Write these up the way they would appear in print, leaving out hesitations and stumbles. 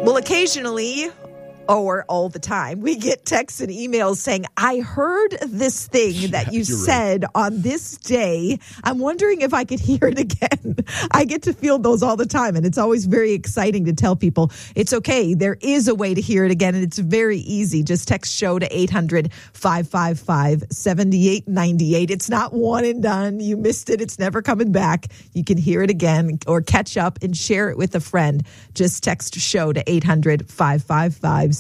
Well, occasionally, or all the time, we get texts and emails saying, I heard this thing that you said on this day. I'm wondering if I could hear it again. I get to feel those all the time, and it's always very exciting to tell people it's okay. There is a way to hear it again, and it's very easy. Just text SHOW to 800-555-7898. It's not one and done. You missed it. It's never coming back. You can hear it again or catch up and share it with a friend. Just text SHOW to 800-555-7898.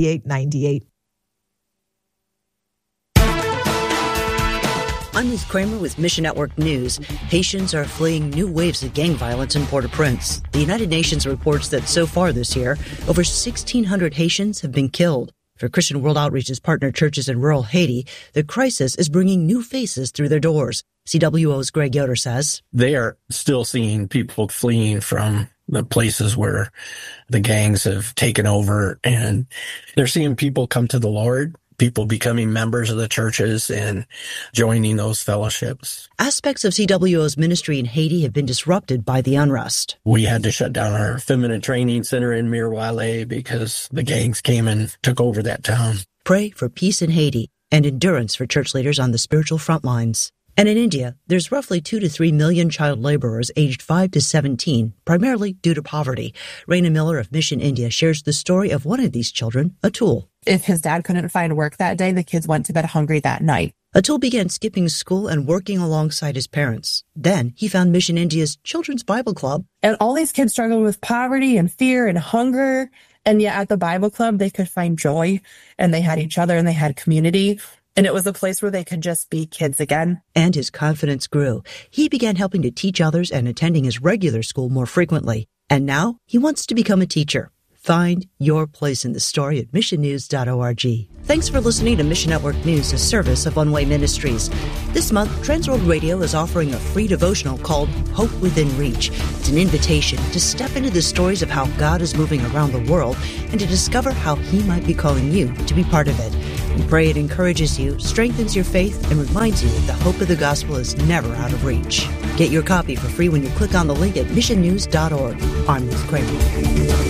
I'm Ruth Kramer with Mission Network News. Haitians are fleeing new waves of gang violence in Port-au-Prince. The United Nations reports that so far this year, over 1,600 Haitians have been killed. For Christian World Outreach's partner churches in rural Haiti, the crisis is bringing new faces through their doors. CWO's Greg Yoder says, they are still seeing people fleeing from the places where the gangs have taken over, and they're seeing people come to the Lord, people becoming members of the churches and joining those fellowships. Aspects of CWO's ministry in Haiti have been disrupted by the unrest. We had to shut down our feminine training center in Mirebalais because the gangs came and took over that town. Pray for peace in Haiti and endurance for church leaders on the spiritual front lines. And in India, there's roughly 2 to 3 million child laborers aged 5 to 17, primarily due to poverty. Raina Miller of Mission India shares the story of one of these children, Atul. If his dad couldn't find work that day, the kids went to bed hungry that night. Atul began skipping school and working alongside his parents. Then he found Mission India's Children's Bible Club. And all these kids struggled with poverty and fear and hunger. And yet at the Bible Club, they could find joy, and they had each other and they had community. And it was a place where they could just be kids again. And his confidence grew. He began helping to teach others and attending his regular school more frequently. And now he wants to become a teacher. Find your place in the story at missionnews.org. Thanks for listening to Mission Network News, a service of One Way Ministries. This month, Transworld Radio is offering a free devotional called Hope Within Reach. It's an invitation to step into the stories of how God is moving around the world and to discover how He might be calling you to be part of it. We pray it encourages you, strengthens your faith, and reminds you that the hope of the gospel is never out of reach. Get your copy for free when you click on the link at missionnews.org. I'm Ruth Kramer.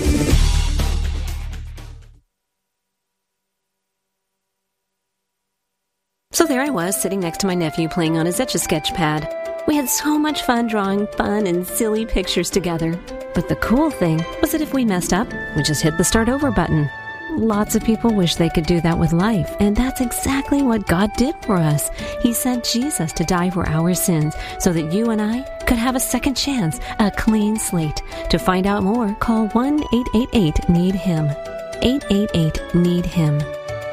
So there I was, sitting next to my nephew playing on his Etch-a-Sketch pad. We had so much fun drawing fun and silly pictures together. But the cool thing was that if we messed up, we just hit the start over button. Lots of people wish they could do that with life, and that's exactly what God did for us. He sent Jesus to die for our sins so that you and I could have a second chance, a clean slate. To find out more, call 1-888-NEED-HIM. 888-NEED-HIM.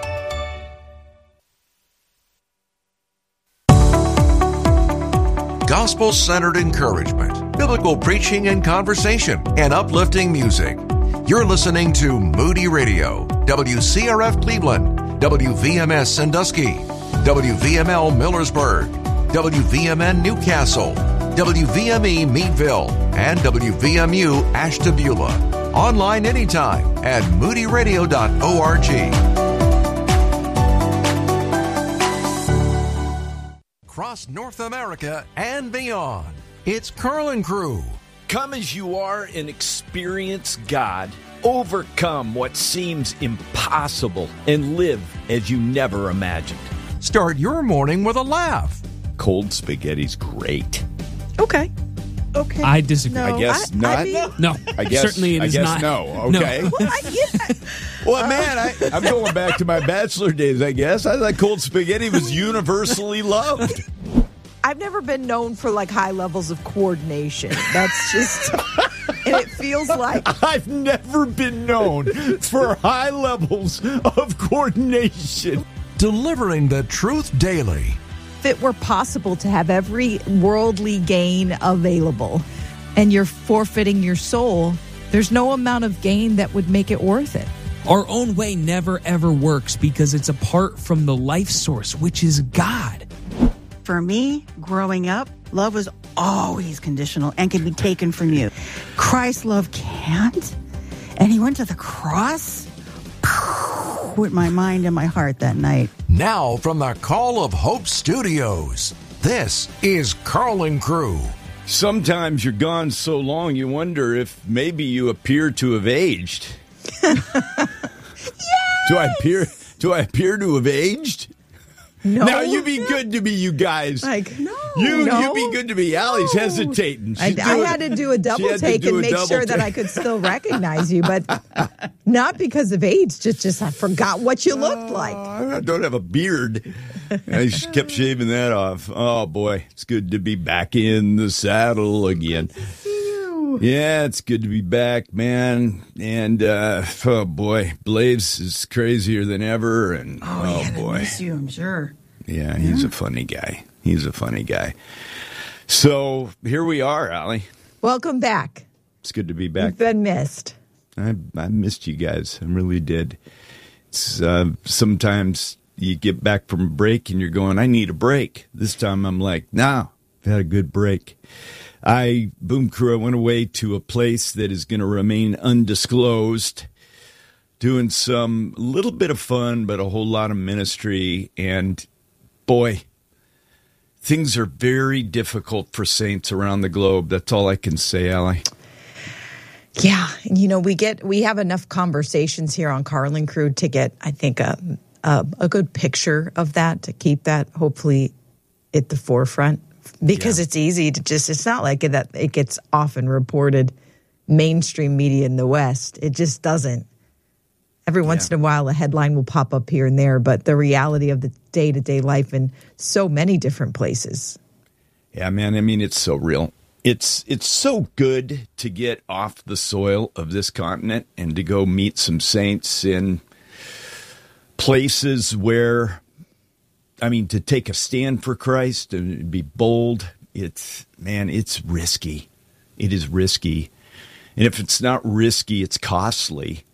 Gospel-centered encouragement, biblical preaching and conversation, and uplifting music. You're listening to Moody Radio, WCRF Cleveland, WVMS Sandusky, WVML Millersburg, WVMN Newcastle, WVME Meadville, and WVMU Ashtabula. Online anytime at moodyradio.org. Across North America and beyond, it's Carlin Crew. Come as you are and experience God. Overcome what seems impossible and live as you never imagined. Start your morning with a laugh. Cold spaghetti's great. Okay. I disagree. I guess not. No. I guess certainly it is not. No. Okay. No. Well, man, I'm going back to my bachelor days, I guess. I thought cold spaghetti was universally loved. I've never been known for like high levels of coordination. That's just, and it feels like I've never been known for high levels of coordination. Delivering the truth daily. if it were possible to have every worldly gain available and you're forfeiting your soul, there's no amount of gain that would make it worth it. Our own way never, ever works because it's apart from the life source, which is God. For me, growing up, love was always conditional and can be taken from you. Christ's love can't. And he went to the cross with my mind and my heart that night. Now from the Call of Hope Studios, this is Carlin Crew. Sometimes you're gone so long you wonder if maybe you appear to have aged. Do I appear to have aged? No. Now, you be good to me, you guys. Like, no. You be good to me. Allie's hesitating. I had to do a double take and make sure that I could still recognize you, but not because of age. Just I forgot what you looked like. I don't have a beard. I just kept shaving that off. Oh, boy. It's good to be back in the saddle again. Yeah, it's good to be back, man. And, oh, boy, Blaze is crazier than ever. And, oh boy. I miss you, I'm sure. Yeah, he's a funny guy. He's a funny guy. So here we are, Allie. Welcome back. It's good to be back. You've been missed. I missed you guys. I really did. It's, sometimes you get back from a break and you're going, I need a break. This time I'm like, no, I've had a good break. Boom Crew, I went away to a place that is going to remain undisclosed, doing some little bit of fun, but a whole lot of ministry. And boy, things are very difficult for saints around the globe. That's all I can say, Allie. Yeah. You know, we have enough conversations here on Carlin Crew to get, I think, a good picture of that, to keep that hopefully at the forefront. Because it's easy to it's not like that it gets often reported mainstream media in the West. It just doesn't. Every once in a while, a headline will pop up here and there, but the reality of the day-to-day life in so many different places. Yeah, man, I mean, it's so real. It's so good to get off the soil of this continent and to go meet some saints in places where, I mean, to take a stand for Christ and be bold, it's risky. It is risky. And if it's not risky, it's costly.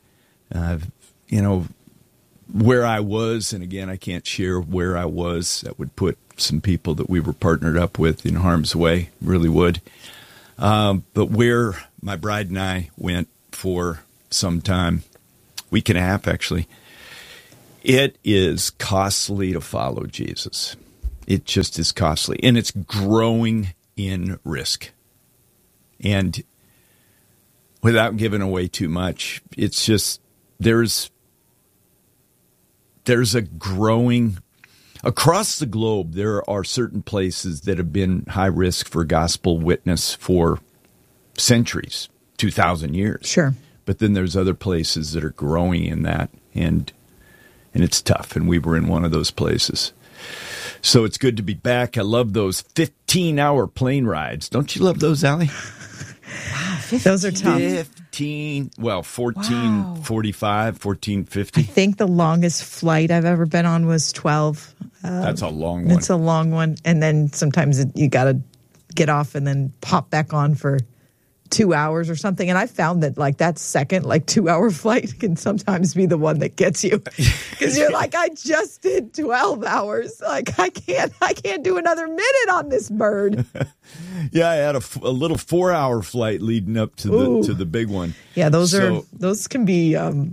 Where I was, and again, I can't share where I was. That would put some people that we were partnered up with in harm's way, really would. But where my bride and I went for some time, week and a half actually, it is costly to follow Jesus. It just is costly. And it's growing in risk. And without giving away too much, it's just there's a growing... Across the globe, there are certain places that have been high risk for gospel witness for centuries, 2,000 years. Sure. But then there's other places that are growing in that, and it's tough, and we were in one of those places. So it's good to be back. I love those 15-hour plane rides. Don't you love those, Allie? Wow, those are tough. 14:45, 14:50. I think the longest flight I've ever been on was 12. That's a long one. It's a long one. And then sometimes you got to get off and then pop back on for 2 hours or something. And I found that that second 2-hour flight can sometimes be the one that gets you, because you're like, I just did 12 hours. I can't do another minute on this bird. Yeah, I had a little 4-hour flight leading up to the big one. Yeah, those can be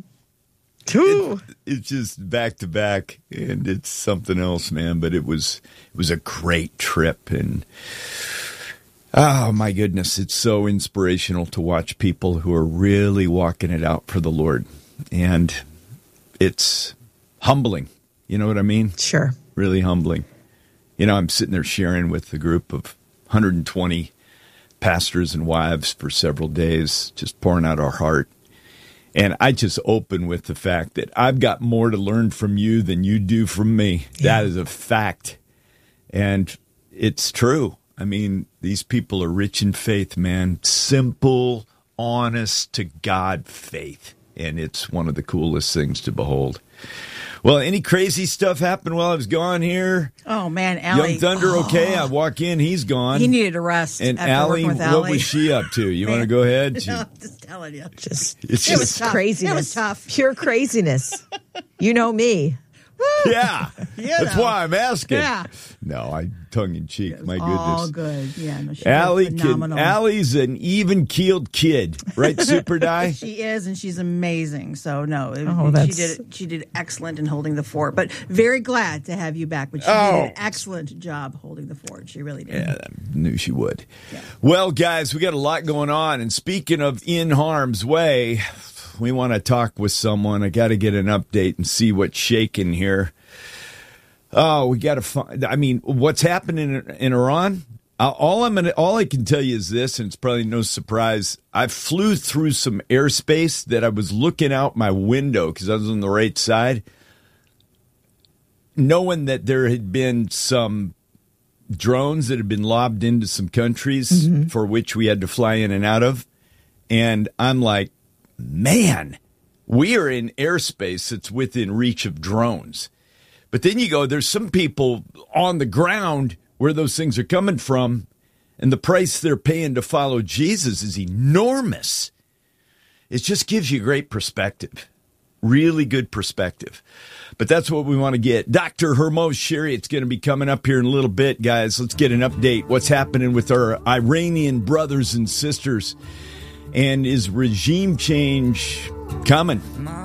it's just back to back, and it's something else, man. But it was a great trip, and oh, my goodness, it's so inspirational to watch people who are really walking it out for the Lord. And it's humbling. You know what I mean? Sure. Really humbling. I'm sitting there sharing with a group of 120 pastors and wives for several days, just pouring out our heart. And I just open with the fact that I've got more to learn from you than you do from me. Yeah. That is a fact. And it's true. I mean, these people are rich in faith, man. Simple, honest to God faith. And it's one of the coolest things to behold. Well, any crazy stuff happened while I was gone here? Oh, man, Allie. Young Thunder, okay. I walk in, he's gone. He needed a rest. And after Allie, working with Allie, what was she up to? You want to go ahead? No, I'm just telling you. It was tough. craziness. It was tough. Pure craziness. You know me. Yeah, that's why I'm asking. Yeah. No, tongue in cheek. My goodness. All good. Yeah, no, phenomenal. Allie's an even-keeled kid, right, Super Di? She is, and she's amazing. So no, she did excellent in holding the fort. But very glad to have you back. But she did an excellent job holding the fort. She really did. Yeah, I knew she would. Yeah. Well, guys, we got a lot going on. And speaking of in harm's way, We want to talk with someone. I got to get an update and see what's shaking here. Oh, we got to find. I mean, what's happening in Iran? All I can tell you is this, and it's probably no surprise. I flew through some airspace that I was looking out my window because I was on the right side, knowing that there had been some drones that had been lobbed into some countries for which we had to fly in and out of. And I'm like, man, we are in airspace that's within reach of drones. But then you go, there's some people on the ground where those things are coming from, and the price they're paying to follow Jesus is enormous. It just gives you great perspective, really good perspective. But that's what we want to get. Dr. Hormoz Sherry, it's going to be coming up here in a little bit, guys. Let's get an update. What's happening with our Iranian brothers and sisters? And is regime change coming?